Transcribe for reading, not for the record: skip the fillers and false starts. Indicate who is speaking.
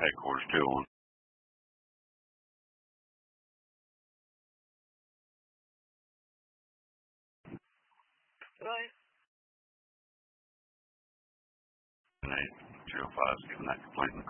Speaker 1: Headquarters 201.
Speaker 2: Right.
Speaker 1: 805 is giving that complaint.